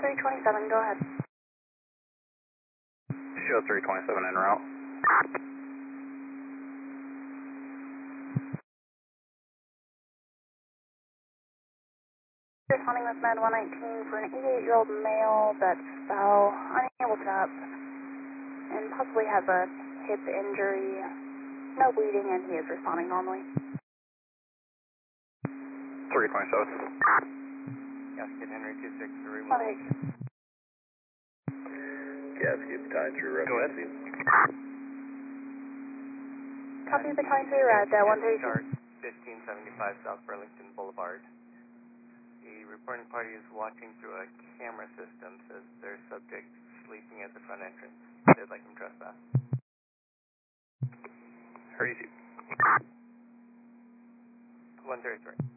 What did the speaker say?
327, go ahead. Show 327 en route. Responding with Med 119 for an 88-year-old male that fell, unable to get up, and possibly has a hip injury. No bleeding, and he is responding normally. 327. Gasket Henry 263. Okay. Gasket tied through reference. Go ahead. Copy the time to your rad, 132. 1575 South Burlington Boulevard. The reporting party is watching through a camera system, says their subject sleeping at the front entrance. They'd like him trespass. 32. 133.